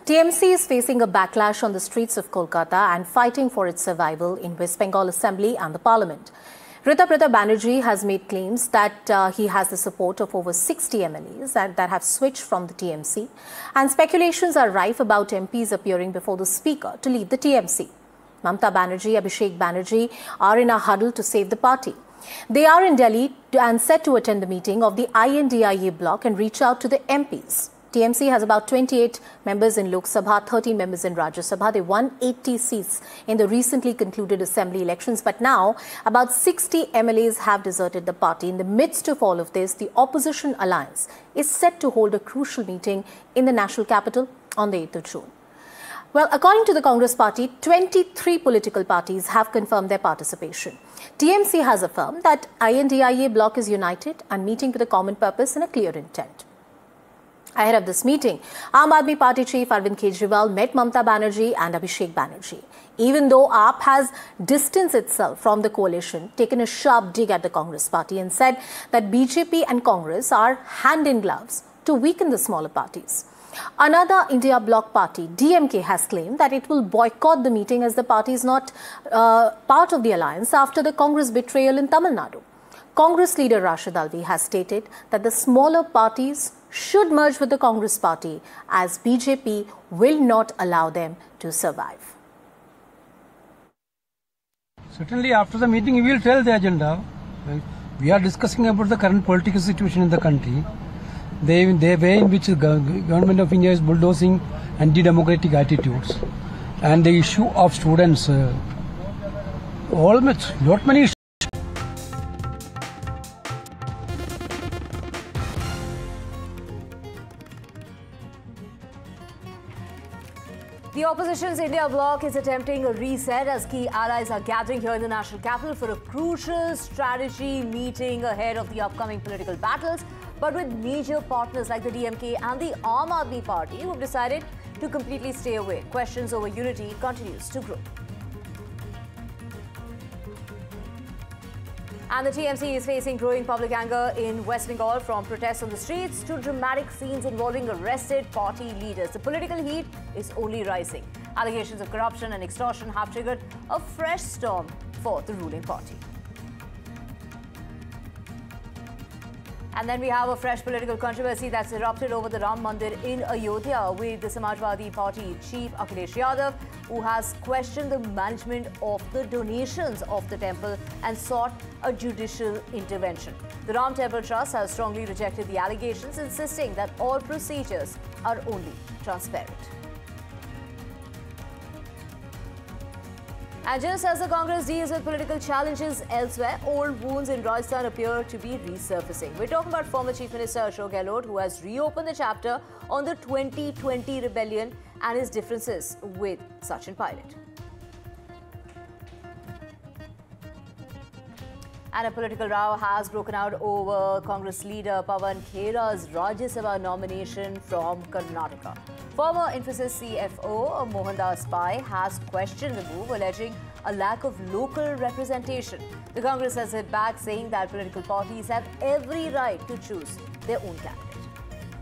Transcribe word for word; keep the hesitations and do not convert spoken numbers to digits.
T M C is facing a backlash on the streets of Kolkata and fighting for its survival in West Bengal Assembly and the Parliament. Rita Banerjee has made claims that uh, he has the support of over sixty M L Es that, that have switched from the T M C, and speculations are rife about M Ps appearing before the Speaker to leave the T M C. Mamata Banerjee, Abhishek Banerjee are in a huddle to save the party. They are in Delhi and set to attend the meeting of the I N D I A bloc and reach out to the M Ps. T M C has about twenty-eight members in Lok Sabha, thirteen members in Rajya Sabha. They won eighty seats in the recently concluded assembly elections, but now about sixty M L Es have deserted the party. In the midst of all of this, the opposition alliance is set to hold a crucial meeting in the national capital on the eighth of June. Well, according to the Congress party, twenty-three political parties have confirmed their participation. T M C has affirmed that I N D I A bloc is united and meeting with a common purpose and a clear intent. Ahead of this meeting, Aam Aadmi Party chief Arvind Kejriwal met Mamata Banerjee and Abhishek Banerjee. Even though A A P has distanced itself from the coalition, taken a sharp dig at the Congress party and said that B J P and Congress are hand in gloves to weaken the smaller parties. Another India bloc party, D M K, has claimed that it will boycott the meeting as the party is not uh, part of the alliance after the Congress betrayal in Tamil Nadu. Congress leader Rashid Alvi has stated that the smaller parties should merge with the Congress party as B J P will not allow them to survive. Certainly after the meeting we will tell the agenda. We are discussing about the current political situation in the country. The, the way in which the government of India is bulldozing anti-democratic attitudes and the issue of students. Uh, all much, lot many issues. The opposition's India bloc is attempting a reset as key allies are gathering here in the national capital for a crucial strategy meeting ahead of the upcoming political battles, but with major partners like the D M K and the Aam Aadmi Party who have decided to completely stay away. Questions over unity continues to grow. And the T M C is facing growing public anger in West Bengal, from protests on the streets to dramatic scenes involving arrested party leaders. The political heat is only rising. Allegations of corruption and extortion have triggered a fresh storm for the ruling party. And then we have a fresh political controversy that's erupted over the Ram Mandir in Ayodhya, with the Samajwadi Party chief Akhilesh Yadav, who has questioned the management of the donations of the temple and sought a judicial intervention. The Ram Temple Trust has strongly rejected the allegations, insisting that all procedures are only transparent. And just as the Congress deals with political challenges elsewhere, old wounds in Rajasthan appear to be resurfacing. We're talking about former Chief Minister Ashok Gehlot, who has reopened the chapter on the twenty twenty rebellion and his differences with Sachin Pilot. And a political row has broken out over Congress leader Pawan Khera's Rajya Sabha nomination from Karnataka. Former Infosys C F O Mohandas Pai has questioned the move, alleging a lack of local representation. The Congress has hit back, saying that political parties have every right to choose their own candidate.